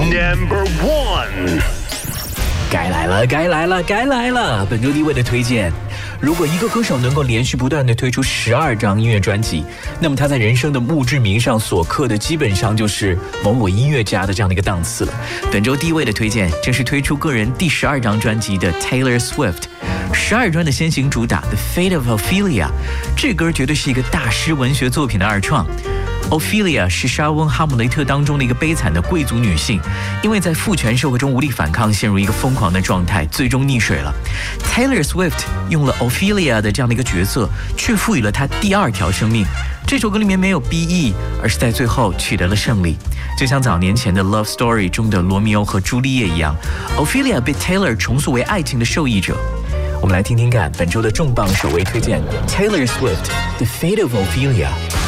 Number 1。 该来了！本周第一位的推荐，如果一个歌手能够连续不断地推出12张音乐专辑，那么他在人生的墓志铭上所刻的基本上就是某某音乐家的这样的一个档次了。本周第一位的推荐，正是推出个人第12张专辑的 Taylor Swift。12专的先行主打《The Fate of Ophelia》，这歌绝对是一个大师文学作品的二创。Ophelia 是莎翁《哈姆雷特》当中的一个悲惨的贵族女性，因为在父权社会中无力反抗，陷入一个疯狂的状态，最终溺水了。Taylor Swift 用了 Ophelia 的这样的一个角色，却赋予了她第二条生命。这首歌里面没有 BE， 而是在最后取得了胜利。就像早年前的 Love Story 中的罗密欧和朱丽叶一样， Ophelia 被 Taylor 重塑为爱情的受益者。我们来听听看本周的重磅首位推荐 Taylor Swift The Fate of Ophelia。